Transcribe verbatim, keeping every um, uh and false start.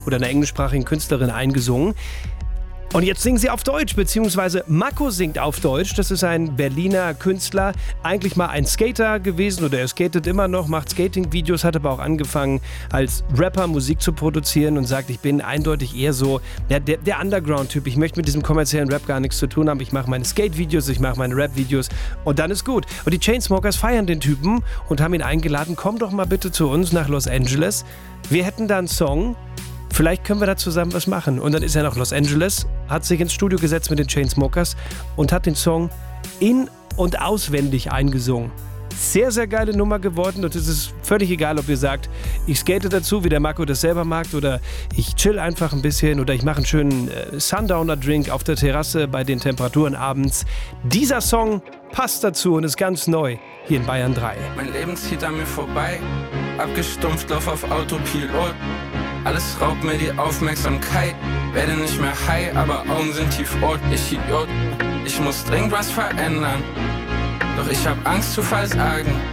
oder einer englischsprachigen Künstlerin eingesungen. Und jetzt singen sie auf Deutsch, beziehungsweise Mako singt auf Deutsch. Das ist ein Berliner Künstler, eigentlich mal ein Skater gewesen oder er skatet immer noch, macht Skating-Videos, hat aber auch angefangen als Rapper Musik zu produzieren und sagt, ich bin eindeutig eher so ja, der, der Underground-Typ. Ich möchte mit diesem kommerziellen Rap gar nichts zu tun haben. Ich mache meine Skate-Videos, ich mache meine Rap-Videos und dann ist gut. Und die Chainsmokers feiern den Typen und haben ihn eingeladen, komm doch mal bitte zu uns nach Los Angeles. Wir hätten da einen Song. Vielleicht können wir da zusammen was machen. Und dann ist er nach Los Angeles, hat sich ins Studio gesetzt mit den Chainsmokers und hat den Song in- und auswendig eingesungen. Sehr, sehr geile Nummer geworden und es ist völlig egal, ob ihr sagt, ich skate dazu, wie der Mako das selber mag oder ich chill einfach ein bisschen oder ich mache einen schönen äh, Sundowner-Drink auf der Terrasse bei den Temperaturen abends. Dieser Song passt dazu und ist ganz neu hier in Bayern drei. Mein Leben zieht an mir vorbei, abgestumpft, lauf auf Autopilot. Alles raubt mir die Aufmerksamkeit, werde nicht mehr high, aber Augen sind tiefrot. Ich Idiot, ich muss dringend was verändern, doch ich hab Angst zu versagen.